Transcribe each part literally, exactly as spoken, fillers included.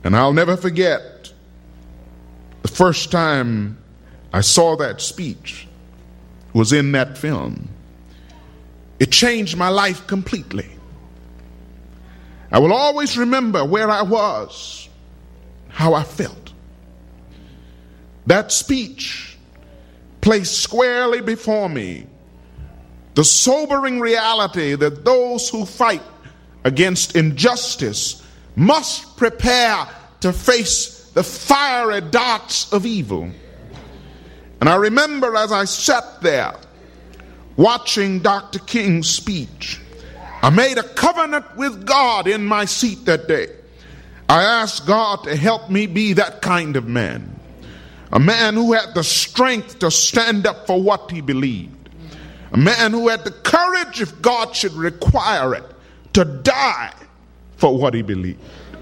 And I'll never forget the first time I saw that speech was in that film. It changed my life completely. I will always remember where I was, how I felt. That speech placed squarely before me the sobering reality that those who fight against injustice must prepare to face the fiery darts of evil. And I remember as I sat there watching Doctor King's speech, I made a covenant with God in my seat that day. I asked God to help me be that kind of man, a man who had the strength to stand up for what he believed, a man who had the courage, if God should require it, to die for what he believed.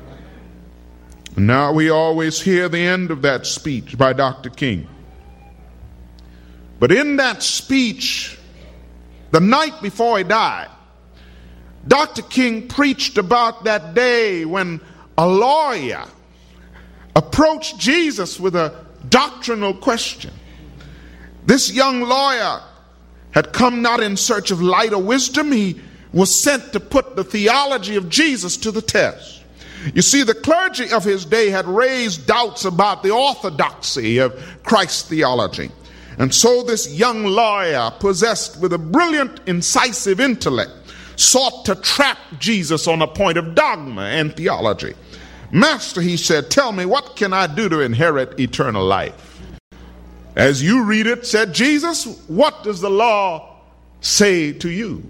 Now we always hear the end of that speech by Doctor King. But in that speech, the night before he died, Doctor King preached about that day when a lawyer approached Jesus with a doctrinal question. This young lawyer had come not in search of light or wisdom. He was sent to put the theology of Jesus to the test. You see, the clergy of his day had raised doubts about the orthodoxy of Christ's theology. And so this young lawyer, possessed with a brilliant, incisive intellect, sought to trap Jesus on a point of dogma and theology. Master, he said, tell me, what can I do to inherit eternal life? As you read it, said Jesus, what does the law say to you?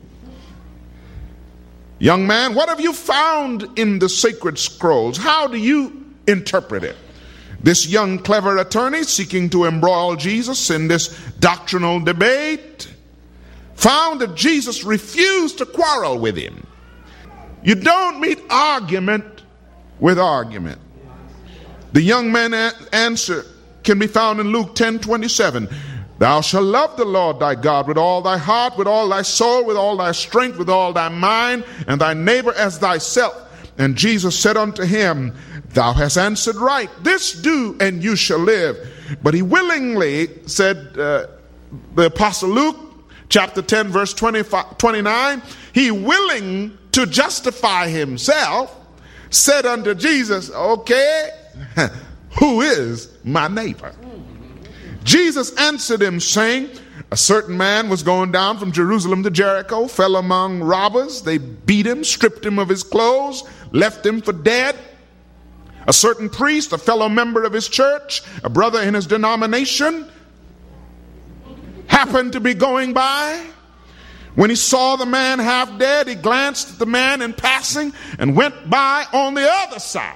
Young man, what have you found in the sacred scrolls? How do you interpret it? This young, clever attorney, seeking to embroil Jesus in this doctrinal debate, found that Jesus refused to quarrel with him. You don't meet argument with argument. The young man's answer can be found in Luke ten twenty-seven. Thou shalt love the Lord thy God with all thy heart, with all thy soul, with all thy strength, with all thy mind, and thy neighbor as thyself. And Jesus said unto him, thou hast answered right. This do, and you shall live. But he willingly, said uh, the Apostle Luke, chapter ten, verse twenty-nine, he willing to justify himself, said unto Jesus, okay, who is my neighbor? Jesus answered him, saying, a certain man was going down from Jerusalem to Jericho, fell among robbers. They beat him, stripped him of his clothes, left him for dead. A certain priest, a fellow member of his church, a brother in his denomination, happened to be going by. When he saw the man half dead, he glanced at the man in passing and went by on the other side.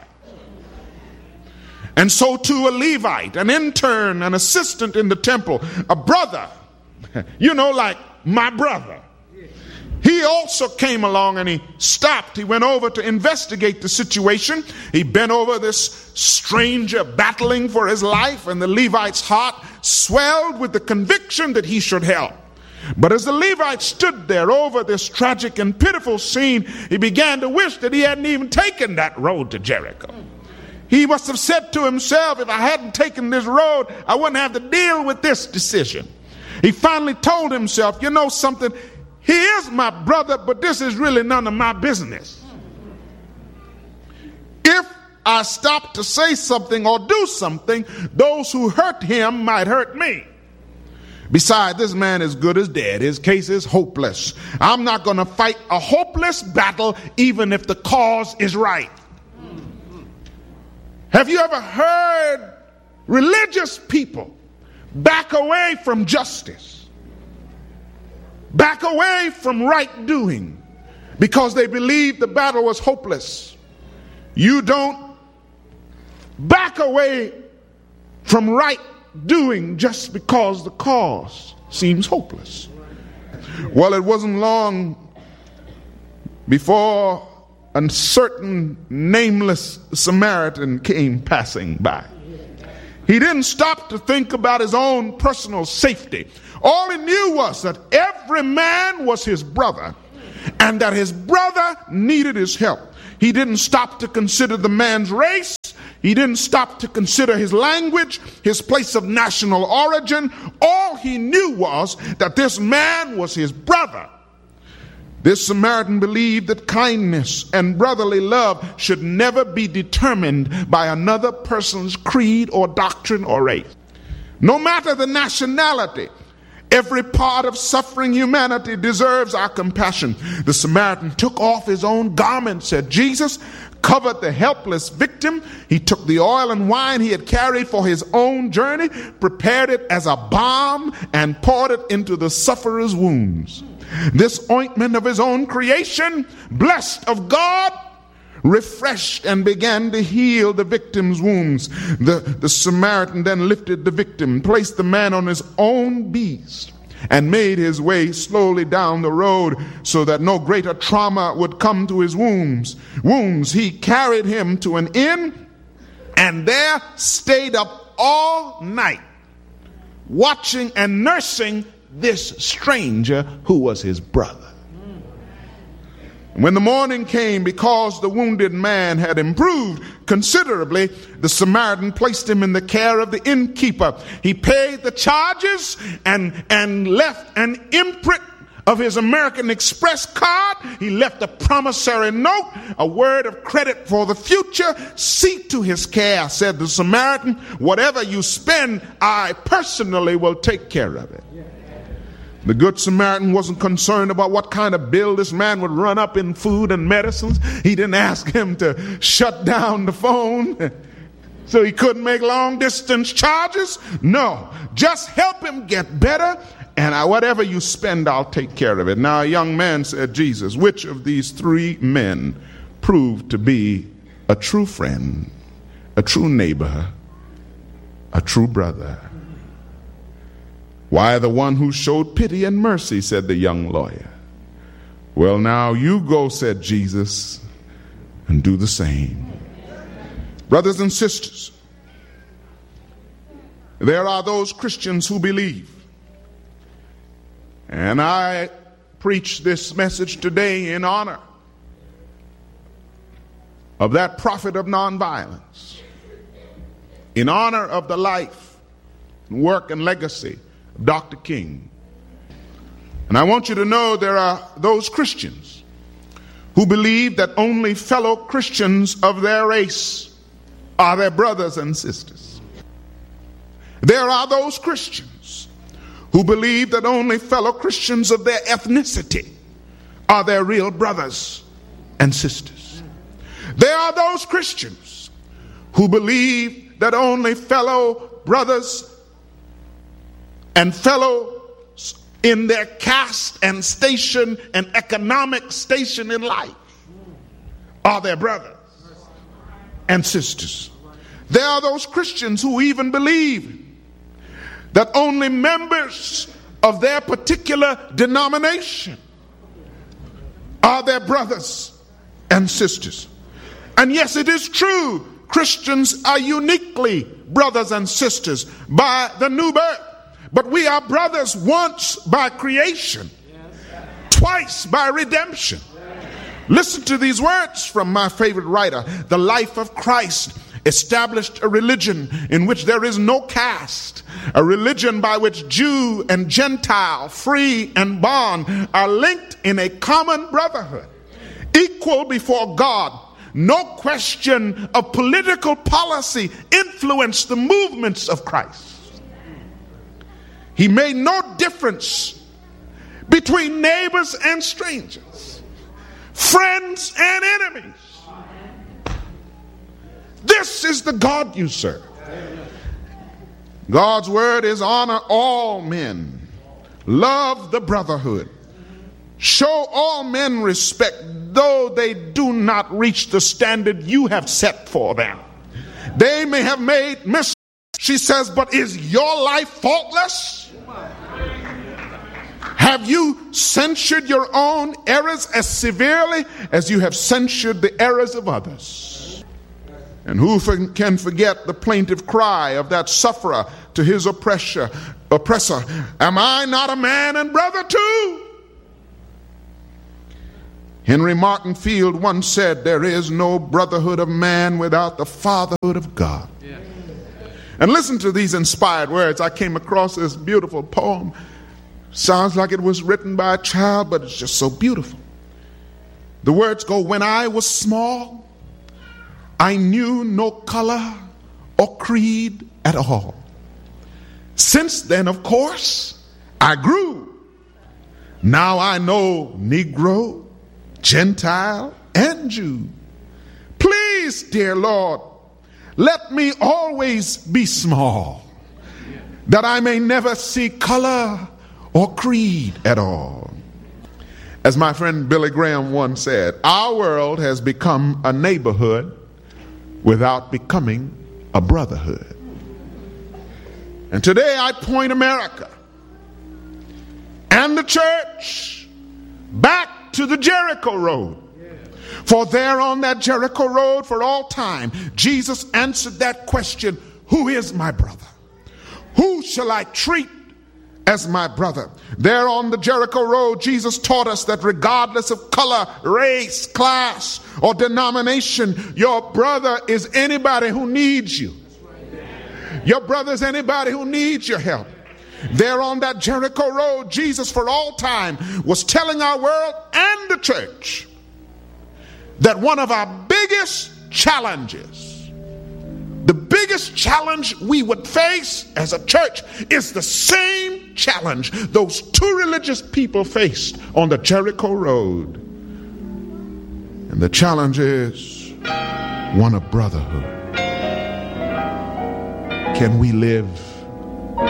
And so too a Levite, an intern, an assistant in the temple, a brother, you know, like my brother. He also came along and he stopped. He went over to investigate the situation. He bent over this stranger battling for his life, and the Levite's heart swelled with the conviction that he should help. But as the Levite stood there over this tragic and pitiful scene, he began to wish that he hadn't even taken that road to Jericho. He must have said to himself, if I hadn't taken this road, I wouldn't have to deal with this decision. He finally told himself, you know something, he is my brother, but this is really none of my business. If I stop to say something or do something, those who hurt him might hurt me. Besides, this man is good as dead. His case is hopeless. I'm not going to fight a hopeless battle even if the cause is right. Have you ever heard religious people back away from justice, back away from right doing, because they believed the battle was hopeless? You don't back away from right doing just because the cause seems hopeless. Well, it wasn't long before a certain nameless Samaritan came passing by. He didn't stop to think about his own personal safety. All he knew was that every man was his brother and that his brother needed his help. He didn't stop to consider the man's race. He didn't stop to consider his language, his place of national origin. All he knew was that this man was his brother. This Samaritan believed that kindness and brotherly love should never be determined by another person's creed or doctrine or race. No matter the nationality, every part of suffering humanity deserves our compassion. The Samaritan took off his own garment, said Jesus, covered the helpless victim. He took the oil and wine he had carried for his own journey, prepared it as a balm, and poured it into the sufferer's wounds. This ointment of his own creation, blessed of God, refreshed and began to heal the victim's wounds. The, the Samaritan then lifted the victim, placed the man on his own beast, and made his way slowly down the road so that no greater trauma would come to his wounds. Wounds. He carried him to an inn and there stayed up all night, watching and nursing this stranger who was his brother. When the morning came, because the wounded man had improved considerably, the Samaritan placed him in the care of the innkeeper. He paid the charges and, and left an imprint of his American Express card. He left a promissory note, a word of credit for the future. See to his care, said the Samaritan. Whatever you spend, I personally will take care of it. The Good Samaritan wasn't concerned about what kind of bill this man would run up in food and medicines. He didn't ask him to shut down the phone so he couldn't make long distance charges. No, just help him get better, and I, whatever you spend, I'll take care of it. Now a young man said, Jesus, which of these three men proved to be a true friend, a true neighbor, a true brother? Why, the one who showed pity and mercy, said the young lawyer. Well, now you go, said Jesus, and do the same. Brothers and sisters, there are those Christians who believe. And I preach this message today in honor of that prophet of nonviolence, in honor of the life, work, and legacy Doctor King. And I want you to know there are those Christians who believe that only fellow Christians of their race are their brothers and sisters. There are those Christians who believe that only fellow Christians of their ethnicity are their real brothers and sisters. There are those Christians who believe that only fellow brothers and fellows in their caste and station and economic station in life are their brothers and sisters. There are those Christians who even believe that only members of their particular denomination are their brothers and sisters. And yes, it is true, Christians are uniquely brothers and sisters by the new birth. But we are brothers once by creation, twice by redemption. Listen to these words from my favorite writer. The life of Christ established a religion in which there is no caste, a religion by which Jew and Gentile, free and bond, are linked in a common brotherhood, equal before God. No question of political policy influenced the movements of Christ. He made no difference between neighbors and strangers, friends and enemies. This is the God you serve. God's word is honor all men, love the brotherhood, show all men respect, though they do not reach the standard you have set for them. They may have made mistakes, she says, but is your life faultless? Have you censured your own errors as severely as you have censured the errors of others? And who can forget the plaintive cry of that sufferer to his oppressor, oppressor, am I not a man and brother too? Henry Martin Field once said, there is no brotherhood of man without the fatherhood of God. Yeah. And listen to these inspired words. I came across this beautiful poem. Sounds like it was written by a child, but it's just so beautiful. The words go, when I was small, I knew no color or creed at all. Since then, of course, I grew. Now I know Negro, Gentile, and Jew. Please, dear Lord, let me always be small, that I may never see color or creed at all. As my friend Billy Graham once said, our world has become a neighborhood without becoming a brotherhood. And today I point America and the church back to the Jericho Road. For there on that Jericho Road for all time, Jesus answered that question, who is my brother? Who shall I treat as my brother? There on the Jericho Road, Jesus taught us that regardless of color, race, class, or denomination, your brother is anybody who needs you. Your brother is anybody who needs your help. There on that Jericho Road, Jesus for all time was telling our world and the church that one of our biggest challenges, the biggest challenge we would face as a church is the same challenge those two religious people faced on the Jericho Road. And the challenge is one of brotherhood. Can we live